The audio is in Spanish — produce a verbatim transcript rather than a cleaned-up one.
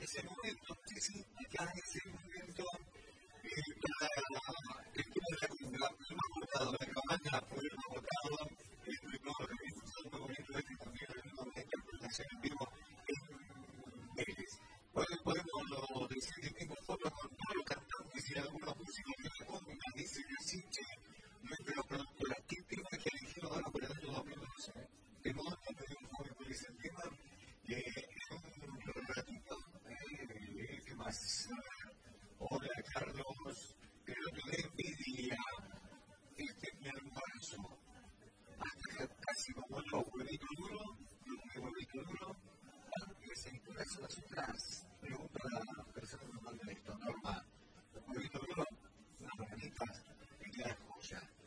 ese momento, sí, sí, acá en ese momento, eh, para el tema de la comunidad, lo hemos votado, la campaña fue votada, entre todos los ministros, es muy bonito este también, una interpretación en vivo en Vélez. Bueno, podemos decir que tengo fotos con todos los cantantes y algunos músicos de la comunidad, dice Lucinche, nuestro productora, ¿qué tema que ha elegido ahora por el año dos mil doce? De modo que tenemos joven por ese tema, que es un ratito, eh, ¿qué más? Hola Carlos, creo que le pedía este mi almuerzo, hasta casi como los huevitos duros, los huevitos duros, que se encuentran las otras, pregunta a la persona que nos manda esto, normal, los huevitos duros, las herramientas, y la joya.